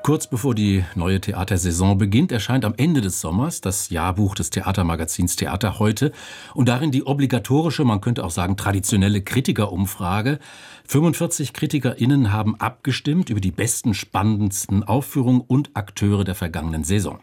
Kurz bevor die neue Theatersaison beginnt, erscheint am Ende des Sommers das Jahrbuch des Theatermagazins Theater heute und darin die obligatorische, man könnte auch sagen traditionelle Kritikerumfrage. 45 KritikerInnen haben abgestimmt über die besten, spannendsten Aufführungen und Akteure der vergangenen Saison.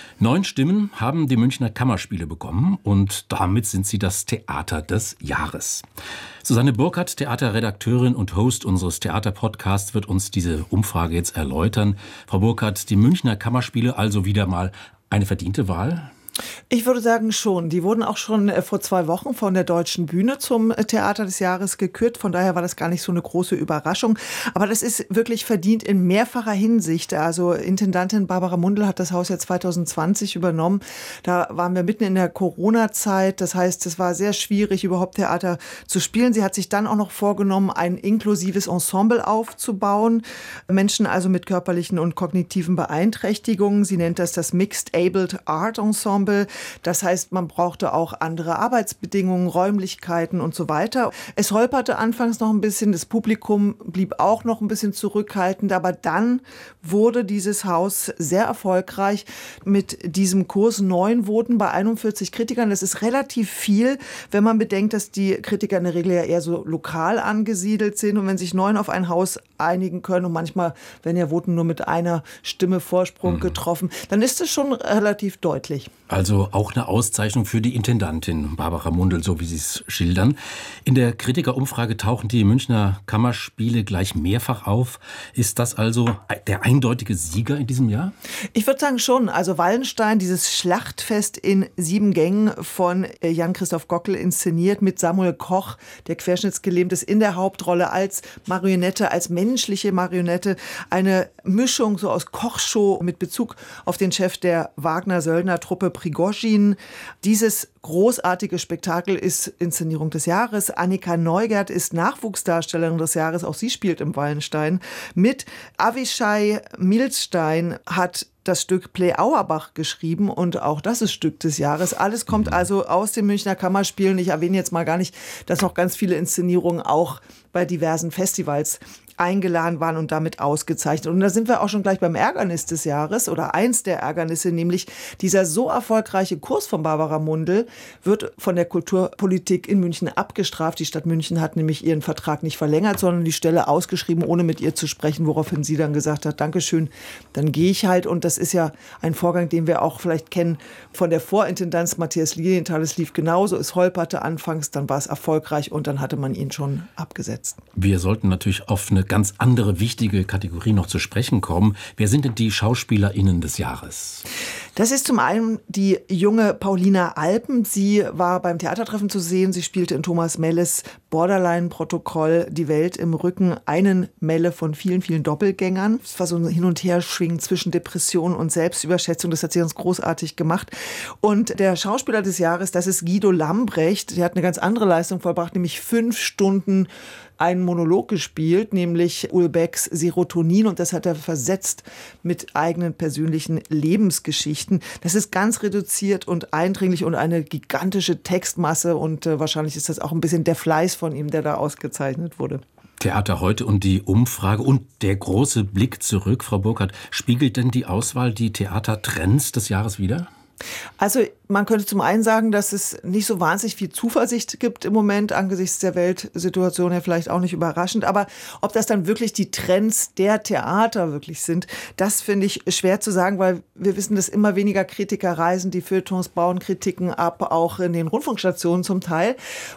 9 Stimmen haben die Münchner Kammerspiele bekommen und damit sind sie das Theater des Jahres. Susanne Burkhardt, Theaterredakteurin und Host unseres Theaterpodcasts, wird uns diese Umfrage jetzt erläutern. Frau Burkhardt, die Münchner Kammerspiele also wieder mal eine verdiente Wahl? Ich würde sagen schon. Die wurden auch schon vor 2 Wochen von der Deutschen Bühne zum Theater des Jahres gekürt. Von daher war das gar nicht so eine große Überraschung. Aber das ist wirklich verdient in mehrfacher Hinsicht. Also Intendantin Barbara Mundl hat das Haus ja 2020 übernommen. Da waren wir mitten in der Corona-Zeit. Das heißt, es war sehr schwierig, überhaupt Theater zu spielen. Sie hat sich dann auch noch vorgenommen, ein inklusives Ensemble aufzubauen. Menschen also mit körperlichen und kognitiven Beeinträchtigungen. Sie nennt das Mixed Abled Art Ensemble. Das heißt, man brauchte auch andere Arbeitsbedingungen, Räumlichkeiten und so weiter. Es holperte anfangs noch ein bisschen, das Publikum blieb auch noch ein bisschen zurückhaltend, aber dann wurde dieses Haus sehr erfolgreich mit diesem Kurs. 9 Voten bei 41 Kritikern. Das ist relativ viel, wenn man bedenkt, dass die Kritiker in der Regel ja eher so lokal angesiedelt sind und wenn sich 9 auf ein Haus einigen können und manchmal werden ja Voten nur mit einer Stimme Vorsprung getroffen, dann ist es schon relativ deutlich. Also auch eine Auszeichnung für die Intendantin Barbara Mundl, so wie Sie es schildern. In der Kritikerumfrage tauchen die Münchner Kammerspiele gleich mehrfach auf. Ist das also der eindeutige Sieger in diesem Jahr? Ich würde sagen schon. Also Wallenstein, dieses Schlachtfest in 7 Gängen von Jan-Christoph Gockel inszeniert mit Samuel Koch, der querschnittsgelähmt ist, in der Hauptrolle als Marionette, als menschliche Marionette. Eine Mischung so aus Kochshow mit Bezug auf den Chef der Wagner-Söldner-Truppe Prigozhin. Dieses großartige Spektakel ist Inszenierung des Jahres. Annika Neugert ist Nachwuchsdarstellerin des Jahres. Auch sie spielt im Wallenstein mit. Avishai Milstein hat das Stück Play Auerbach geschrieben und auch das ist Stück des Jahres. Alles kommt also aus den Münchner Kammerspielen. Ich erwähne jetzt mal gar nicht, dass noch ganz viele Inszenierungen auch bei diversen Festivals eingeladen waren und damit ausgezeichnet. Und da sind wir auch schon gleich beim Ärgernis des Jahres oder eins der Ärgernisse, nämlich dieser so erfolgreiche Kurs von Barbara Mundl wird von der Kulturpolitik in München abgestraft. Die Stadt München hat nämlich ihren Vertrag nicht verlängert, sondern die Stelle ausgeschrieben, ohne mit ihr zu sprechen, woraufhin sie dann gesagt hat, Dankeschön, dann gehe ich halt. Und das ist ja ein Vorgang, den wir auch vielleicht kennen von der Vorintendanz Matthias Lilienthal. Es lief genauso, es holperte anfangs, dann war es erfolgreich und dann hatte man ihn schon abgesetzt. Wir sollten natürlich auf eine ganz andere wichtige Kategorie noch zu sprechen kommen. Wer sind denn die SchauspielerInnen des Jahres? Das ist zum einen die junge Paulina Alpen. Sie war beim Theatertreffen zu sehen. Sie spielte in Thomas Melles Borderline-Protokoll Die Welt im Rücken einen Melle von vielen, vielen Doppelgängern. Es war so ein Hin- und Herschwingen zwischen Depression und Selbstüberschätzung. Das hat sie uns großartig gemacht. Und der Schauspieler des Jahres, das ist Guido Lambrecht. Der hat eine ganz andere Leistung vollbracht, nämlich 5 Stunden einen Monolog gespielt, nämlich Ulbecks Serotonin, und das hat er versetzt mit eigenen persönlichen Lebensgeschichten. Das ist ganz reduziert und eindringlich und eine gigantische Textmasse und wahrscheinlich ist das auch ein bisschen der Fleiß von ihm, der da ausgezeichnet wurde. Theater heute und die Umfrage und der große Blick zurück, Frau Burkhardt, spiegelt denn die Auswahl die Theatertrends des Jahres wider? Also man könnte zum einen sagen, dass es nicht so wahnsinnig viel Zuversicht gibt im Moment, angesichts der Weltsituation ja vielleicht auch nicht überraschend. Aber ob das dann wirklich die Trends der Theater wirklich sind, das finde ich schwer zu sagen, weil wir wissen, dass immer weniger Kritiker reisen. Die Feuilletons bauen Kritiken ab, auch in den Rundfunkstationen zum Teil.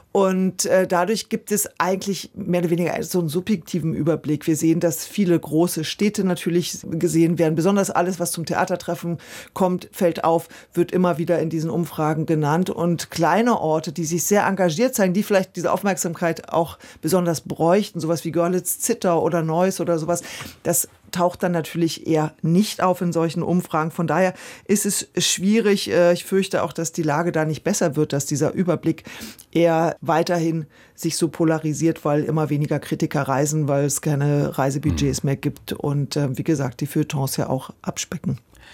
Und dadurch gibt es eigentlich mehr oder weniger so einen subjektiven Überblick. Wir sehen, dass viele große Städte natürlich gesehen werden. Besonders alles, was zum Theatertreffen kommt, fällt auf, wird immer wieder in diesen Umfragen genannt. Und kleine Orte, die sich sehr engagiert zeigen, die vielleicht diese Aufmerksamkeit auch besonders bräuchten, sowas wie Görlitz-Zittau oder Neuss oder sowas, das taucht dann natürlich eher nicht auf in solchen Umfragen. Von daher ist es schwierig. Ich fürchte auch, dass die Lage da nicht besser wird, dass dieser Überblick eher weiterhin sich so polarisiert, weil immer weniger Kritiker reisen, weil es keine Reisebudgets mehr gibt und wie gesagt, die Feuilletons ja auch abspecken.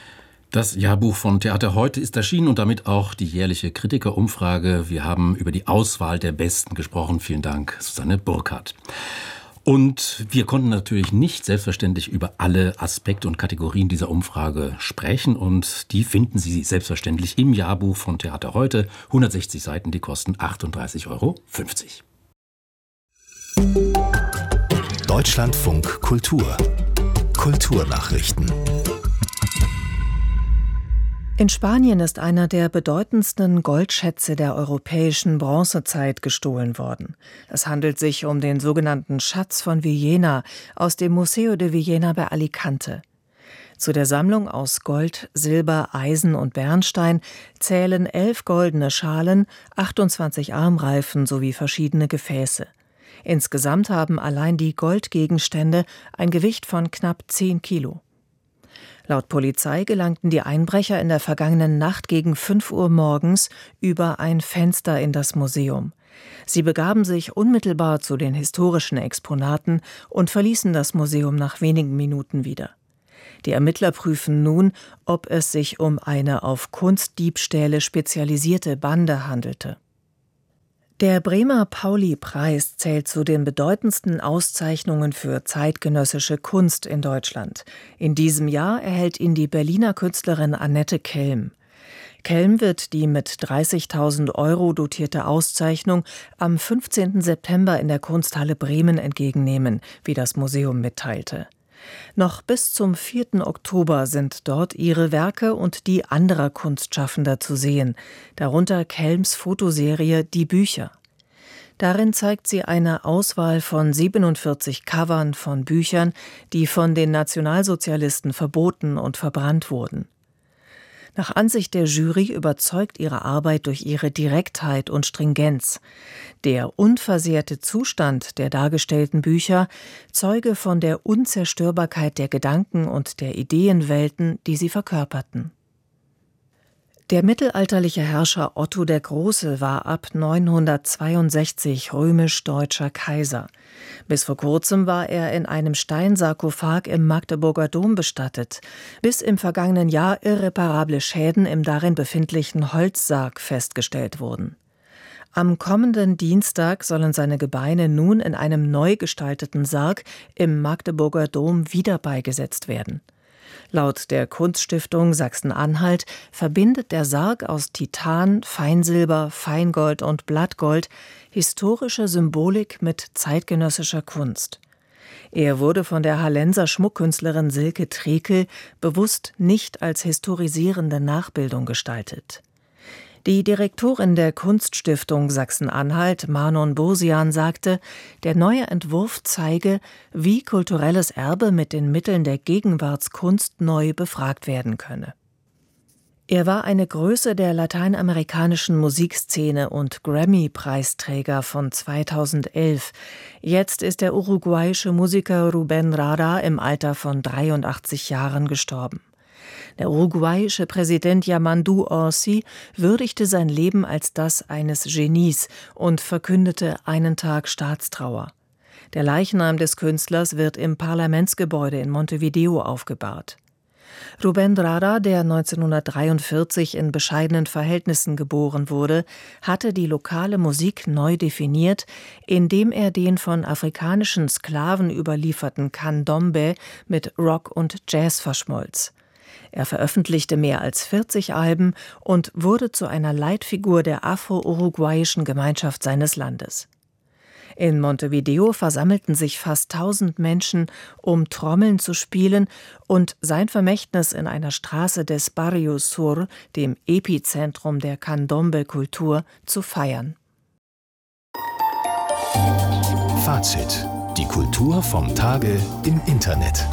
Das Jahrbuch von Theater heute ist erschienen und damit auch die jährliche Kritikerumfrage. Wir haben über die Auswahl der Besten gesprochen. Vielen Dank, Susanne Burkhardt. Und wir konnten natürlich nicht selbstverständlich über alle Aspekte und Kategorien dieser Umfrage sprechen. Und die finden Sie selbstverständlich im Jahrbuch von Theater heute. 160 Seiten, die kosten 38,50 Euro. Deutschlandfunk Kultur. Kulturnachrichten. In Spanien ist einer der bedeutendsten Goldschätze der europäischen Bronzezeit gestohlen worden. Es handelt sich um den sogenannten Schatz von Villena aus dem Museo de Villena bei Alicante. Zu der Sammlung aus Gold, Silber, Eisen und Bernstein zählen 11 goldene Schalen, 28 Armreifen sowie verschiedene Gefäße. Insgesamt haben allein die Goldgegenstände ein Gewicht von knapp 10 Kilo. Laut Polizei gelangten die Einbrecher in der vergangenen Nacht gegen 5 Uhr morgens über ein Fenster in das Museum. Sie begaben sich unmittelbar zu den historischen Exponaten und verließen das Museum nach wenigen Minuten wieder. Die Ermittler prüfen nun, ob es sich um eine auf Kunstdiebstähle spezialisierte Bande handelte. Der Bremer Pauli-Preis zählt zu den bedeutendsten Auszeichnungen für zeitgenössische Kunst in Deutschland. In diesem Jahr erhält ihn die Berliner Künstlerin Annette Kelm. Kelm wird die mit 30.000 Euro dotierte Auszeichnung am 15. September in der Kunsthalle Bremen entgegennehmen, wie das Museum mitteilte. Noch bis zum 4. Oktober sind dort ihre Werke und die anderer Kunstschaffender zu sehen, darunter Kelms Fotoserie Die Bücher. Darin zeigt sie eine Auswahl von 47 Covern von Büchern, die von den Nationalsozialisten verboten und verbrannt wurden. Nach Ansicht der Jury überzeugt ihre Arbeit durch ihre Direktheit und Stringenz. Der unversehrte Zustand der dargestellten Bücher zeuge von der Unzerstörbarkeit der Gedanken und der Ideenwelten, die sie verkörperten. Der mittelalterliche Herrscher Otto der Große war ab 962 römisch-deutscher Kaiser. Bis vor kurzem war er in einem Steinsarkophag im Magdeburger Dom bestattet, bis im vergangenen Jahr irreparable Schäden im darin befindlichen Holzsarg festgestellt wurden. Am kommenden Dienstag sollen seine Gebeine nun in einem neu gestalteten Sarg im Magdeburger Dom wieder beigesetzt werden. Laut der Kunststiftung Sachsen-Anhalt verbindet der Sarg aus Titan, Feinsilber, Feingold und Blattgold historische Symbolik mit zeitgenössischer Kunst. Er wurde von der Hallenser Schmuckkünstlerin Silke Trekel bewusst nicht als historisierende Nachbildung gestaltet. Die Direktorin der Kunststiftung Sachsen-Anhalt, Manon Bursian, sagte, der neue Entwurf zeige, wie kulturelles Erbe mit den Mitteln der Gegenwartskunst neu befragt werden könne. Er war eine Größe der lateinamerikanischen Musikszene und Grammy-Preisträger von 2011. Jetzt ist der uruguayische Musiker Rubén Rada im Alter von 83 Jahren gestorben. Der uruguayische Präsident Yamandu Orsi würdigte sein Leben als das eines Genies und verkündete einen Tag Staatstrauer. Der Leichnam des Künstlers wird im Parlamentsgebäude in Montevideo aufgebahrt. Rubén Rada, der 1943 in bescheidenen Verhältnissen geboren wurde, hatte die lokale Musik neu definiert, indem er den von afrikanischen Sklaven überlieferten Candombe mit Rock und Jazz verschmolz. Er veröffentlichte mehr als 40 Alben und wurde zu einer Leitfigur der afro-uruguayischen Gemeinschaft seines Landes. In Montevideo versammelten sich fast 1000 Menschen, um Trommeln zu spielen und sein Vermächtnis in einer Straße des Barrio Sur, dem Epizentrum der Candombe-Kultur, zu feiern. Fazit: Die Kultur vom Tage im Internet.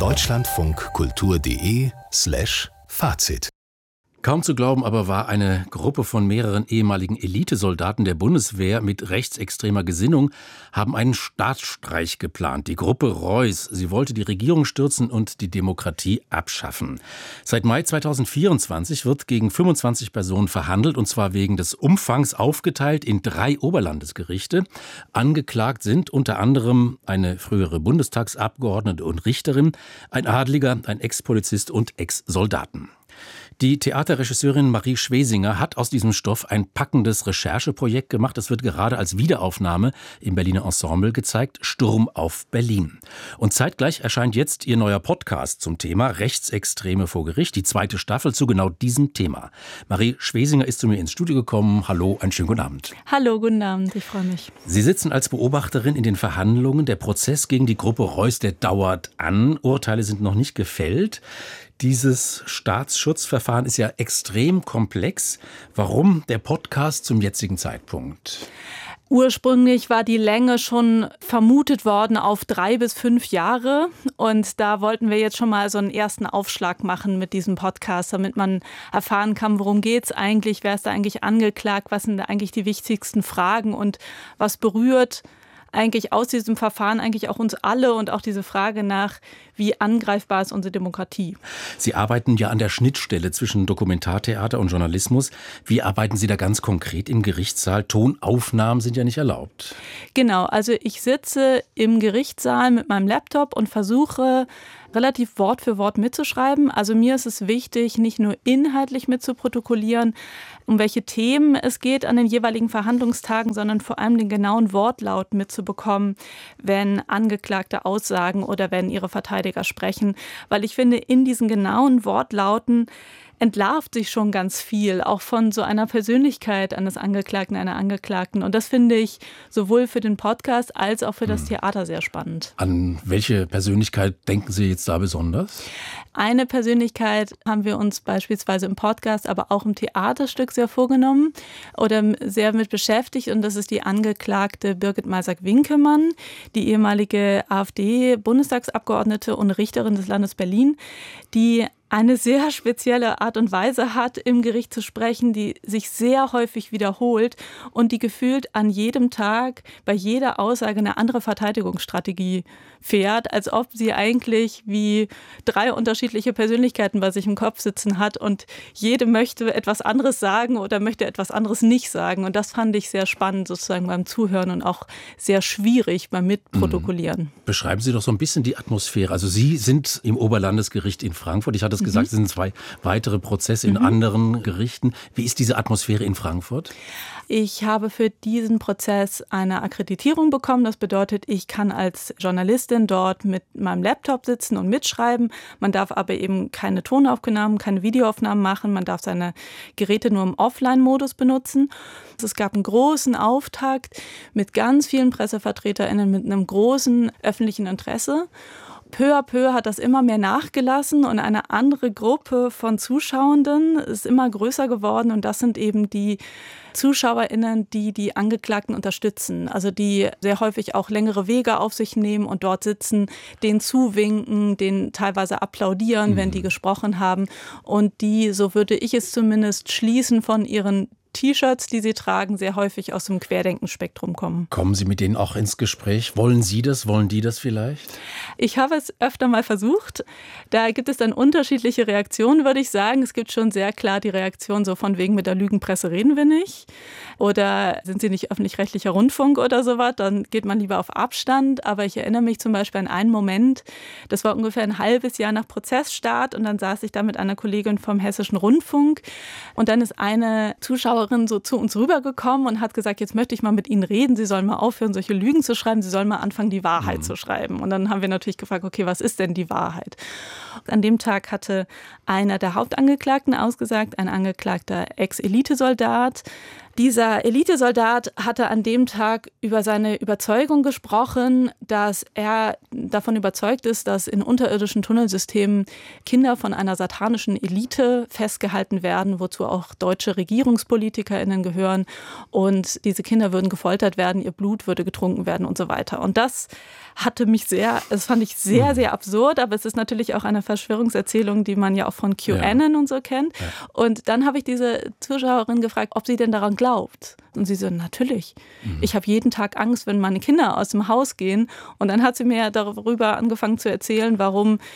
deutschlandfunkkultur.de/Fazit. Kaum zu glauben aber war eine Gruppe von mehreren ehemaligen Elitesoldaten der Bundeswehr mit rechtsextremer Gesinnung haben einen Staatsstreich geplant. Die Gruppe Reuß. Sie wollte die Regierung stürzen und die Demokratie abschaffen. Seit Mai 2024 wird gegen 25 Personen verhandelt, und zwar wegen des Umfangs aufgeteilt in 3 Oberlandesgerichte. Angeklagt sind unter anderem eine frühere Bundestagsabgeordnete und Richterin, ein Adliger, ein Ex-Polizist und Ex-Soldaten. Die Theaterregisseurin Marie Schwesinger hat aus diesem Stoff ein packendes Rechercheprojekt gemacht. Es wird gerade als Wiederaufnahme im Berliner Ensemble gezeigt, Sturm auf Berlin. Und zeitgleich erscheint jetzt ihr neuer Podcast zum Thema Rechtsextreme vor Gericht, die 2. Staffel zu genau diesem Thema. Marie Schwesinger ist zu mir ins Studio gekommen. Hallo, einen schönen guten Abend. Hallo, guten Abend, ich freue mich. Sie sitzen als Beobachterin in den Verhandlungen. Der Prozess gegen die Gruppe Reuss, der dauert an. Urteile sind noch nicht gefällt. Dieses Staatsschutzverfahren ist ja extrem komplex. Warum der Podcast zum jetzigen Zeitpunkt? Ursprünglich war die Länge schon vermutet worden auf 3 bis 5 Jahre. Und da wollten wir jetzt schon mal so einen ersten Aufschlag machen mit diesem Podcast, damit man erfahren kann, worum geht es eigentlich, wer ist da eigentlich angeklagt, was sind da eigentlich die wichtigsten Fragen und was berührt eigentlich aus diesem Verfahren eigentlich auch uns alle und auch diese Frage nach, wie angreifbar ist unsere Demokratie. Sie arbeiten ja an der Schnittstelle zwischen Dokumentartheater und Journalismus. Wie arbeiten Sie da ganz konkret im Gerichtssaal? Tonaufnahmen sind ja nicht erlaubt. Genau, also ich sitze im Gerichtssaal mit meinem Laptop und versuche relativ Wort für Wort mitzuschreiben. Also mir ist es wichtig, nicht nur inhaltlich mitzuprotokollieren, um welche Themen es geht an den jeweiligen Verhandlungstagen, sondern vor allem den genauen Wortlaut mitzubekommen, wenn Angeklagte aussagen oder wenn ihre Verteidiger sprechen. Weil ich finde, in diesen genauen Wortlauten entlarvt sich schon ganz viel, auch von so einer Persönlichkeit eines Angeklagten, einer Angeklagten. Und das finde ich sowohl für den Podcast als auch für das Theater sehr spannend. An welche Persönlichkeit denken Sie jetzt da besonders? Eine Persönlichkeit haben wir uns beispielsweise im Podcast, aber auch im Theaterstück sehr vorgenommen oder sehr mit beschäftigt. Und das ist die Angeklagte Birgit Masak-Winkemann, die ehemalige AfD-Bundestagsabgeordnete und Richterin des Landes Berlin, die eine sehr spezielle Art und Weise hat, im Gericht zu sprechen, die sich sehr häufig wiederholt und die gefühlt an jedem Tag bei jeder Aussage eine andere Verteidigungsstrategie fährt, als ob sie eigentlich wie 3 unterschiedliche Persönlichkeiten bei sich im Kopf sitzen hat und jede möchte etwas anderes sagen oder möchte etwas anderes nicht sagen. Und das fand ich sehr spannend sozusagen beim Zuhören und auch sehr schwierig beim Mitprotokollieren. Beschreiben Sie doch so ein bisschen die Atmosphäre. Also Sie sind im Oberlandesgericht in Frankfurt. Ich hatte es gesagt, es sind 2 weitere Prozesse in anderen Gerichten. Wie ist diese Atmosphäre in Frankfurt? Ich habe für diesen Prozess eine Akkreditierung bekommen. Das bedeutet, ich kann als Journalistin dort mit meinem Laptop sitzen und mitschreiben. Man darf aber eben keine Tonaufnahmen, keine Videoaufnahmen machen. Man darf seine Geräte nur im Offline-Modus benutzen. Es gab einen großen Auftakt mit ganz vielen PressevertreterInnen, mit einem großen öffentlichen Interesse. Peu à peu hat das immer mehr nachgelassen und eine andere Gruppe von Zuschauenden ist immer größer geworden und das sind eben die ZuschauerInnen, die die Angeklagten unterstützen, also die sehr häufig auch längere Wege auf sich nehmen und dort sitzen, denen zuwinken, denen teilweise applaudieren, wenn die gesprochen haben und die, so würde ich es zumindest schließen, von ihren T-Shirts, die sie tragen, sehr häufig aus dem Querdenken-Spektrum kommen. Kommen Sie mit denen auch ins Gespräch? Wollen Sie das? Wollen die das vielleicht? Ich habe es öfter mal versucht. Da gibt es dann unterschiedliche Reaktionen, würde ich sagen. Es gibt schon sehr klar die Reaktion so von wegen, mit der Lügenpresse reden wir nicht. Oder sind Sie nicht öffentlich-rechtlicher Rundfunk oder sowas? Dann geht man lieber auf Abstand. Aber ich erinnere mich zum Beispiel an einen Moment, das war ungefähr ein halbes Jahr nach Prozessstart und dann saß ich da mit einer Kollegin vom Hessischen Rundfunk und dann ist eine Zuschauerin so zu uns rübergekommen und hat gesagt, jetzt möchte ich mal mit Ihnen reden, Sie sollen mal aufhören, solche Lügen zu schreiben, Sie sollen mal anfangen, die Wahrheit zu schreiben. Und dann haben wir natürlich gefragt, okay, was ist denn die Wahrheit? An dem Tag hatte einer der Hauptangeklagten ausgesagt, ein angeklagter Ex-Elitesoldat. Dieser Elitesoldat hatte an dem Tag über seine Überzeugung gesprochen, dass er davon überzeugt ist, dass in unterirdischen Tunnelsystemen Kinder von einer satanischen Elite festgehalten werden, wozu auch deutsche RegierungspolitikerInnen gehören. Und diese Kinder würden gefoltert werden, ihr Blut würde getrunken werden und so weiter. Und das fand ich sehr, sehr absurd, aber es ist natürlich auch eine Verschwörungserzählung, die man ja auch von QAnon und so kennt. Ja. Und dann habe ich diese Zuschauerin gefragt, ob sie denn daran glaubt. Und sie so, natürlich. Ich habe jeden Tag Angst, wenn meine Kinder aus dem Haus gehen. Und dann hat sie mir darüber angefangen zu erzählen, warum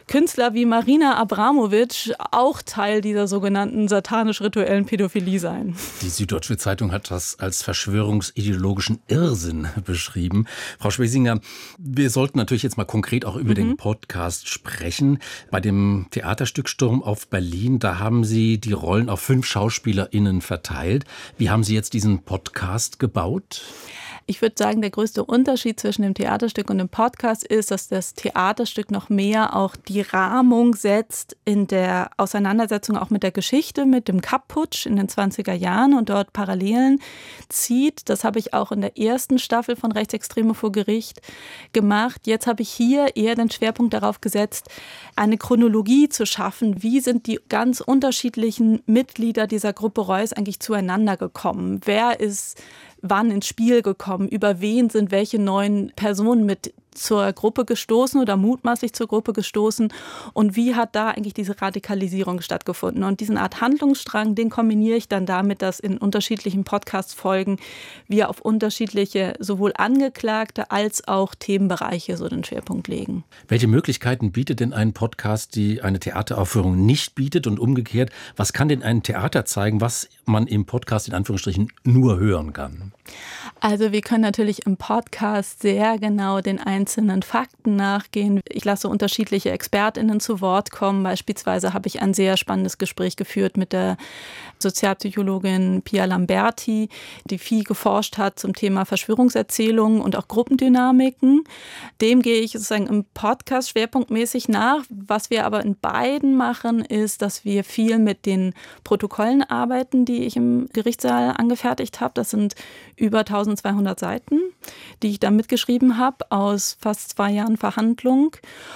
Künstler wie Marina Abramovic auch Teil dieser sogenannten satanisch-rituellen Pädophilie seien. Die Süddeutsche Zeitung hat das als verschwörungsideologischen Irrsinn beschrieben. Frau Schwesinger, wir sollten natürlich jetzt mal konkret auch über den Podcast sprechen. Bei dem Theaterstück Sturm auf Berlin, da haben Sie die Rollen auf 5 SchauspielerInnen verteilt. Wie haben Sie jetzt diesen Podcast gebaut? Ich würde sagen, der größte Unterschied zwischen dem Theaterstück und dem Podcast ist, dass das Theaterstück noch mehr auch die Rahmung setzt in der Auseinandersetzung auch mit der Geschichte, mit dem Kapp-Putsch in den 20er Jahren und dort Parallelen zieht. Das habe ich auch in der ersten Staffel von Rechtsextreme vor Gericht gemacht. Jetzt habe ich hier eher den Schwerpunkt darauf gesetzt, eine Chronologie zu schaffen. Wie sind die ganz unterschiedlichen Mitglieder dieser Gruppe Reuss eigentlich zueinander gekommen? Wer ist wann ins Spiel gekommen, über wen sind welche neuen Personen mit zur Gruppe gestoßen oder mutmaßlich zur Gruppe gestoßen und wie hat da eigentlich diese Radikalisierung stattgefunden. Und diesen Art Handlungsstrang, den kombiniere ich dann damit, dass in unterschiedlichen Podcast-Folgen wir auf unterschiedliche sowohl Angeklagte als auch Themenbereiche so den Schwerpunkt legen. Welche Möglichkeiten bietet denn ein Podcast, die eine Theateraufführung nicht bietet und umgekehrt? Was kann denn ein Theater zeigen, was man im Podcast in Anführungsstrichen nur hören kann? Also wir können natürlich im Podcast sehr genau den einzelnen Fakten nachgehen. Ich lasse unterschiedliche ExpertInnen zu Wort kommen. Beispielsweise habe ich ein sehr spannendes Gespräch geführt mit der Sozialpsychologin Pia Lamberti, die viel geforscht hat zum Thema Verschwörungserzählungen und auch Gruppendynamiken. Dem gehe ich sozusagen im Podcast schwerpunktmäßig nach. Was wir aber in beiden machen, ist, dass wir viel mit den Protokollen arbeiten, die ich im Gerichtssaal angefertigt habe. Das sind über 1200 Seiten, die ich da mitgeschrieben habe aus fast 2 Jahren Verhandlung.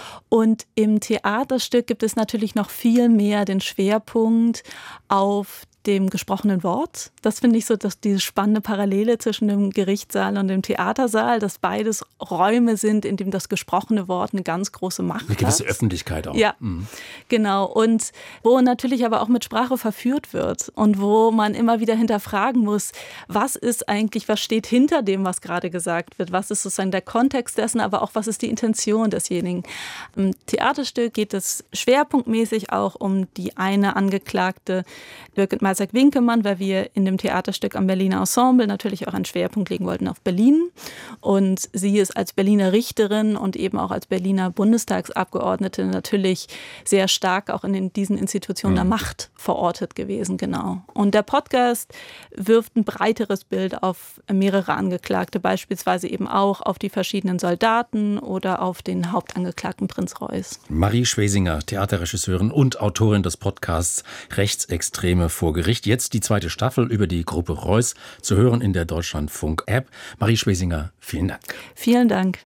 Und im Theaterstück gibt es natürlich noch viel mehr den Schwerpunkt auf dem gesprochenen Wort. Das finde ich so, dass diese spannende Parallele zwischen dem Gerichtssaal und dem Theatersaal, dass beides Räume sind, in denen das gesprochene Wort eine ganz große Macht hat. Eine gewisse Öffentlichkeit auch. Ja, genau. Und wo natürlich aber auch mit Sprache verführt wird und wo man immer wieder hinterfragen muss, was ist eigentlich, was steht hinter dem, was gerade gesagt wird? Was ist sozusagen der Kontext dessen, aber auch was ist die Intention desjenigen? Im Theaterstück geht es schwerpunktmäßig auch um die eine Angeklagte, Birgit Winkemann, weil wir in dem Theaterstück am Berliner Ensemble natürlich auch einen Schwerpunkt legen wollten auf Berlin. Und sie ist als Berliner Richterin und eben auch als Berliner Bundestagsabgeordnete natürlich sehr stark auch in diesen Institutionen der Macht verortet gewesen, genau. Und der Podcast wirft ein breiteres Bild auf mehrere Angeklagte, beispielsweise eben auch auf die verschiedenen Soldaten oder auf den Hauptangeklagten Prinz Reuss. Marie Schwesinger, Theaterregisseurin und Autorin des Podcasts Rechtsextreme vor Gericht. Jetzt die 2. Staffel über die Gruppe Reuss zu hören in der Deutschlandfunk-App. Marie Schwesinger, vielen Dank. Vielen Dank.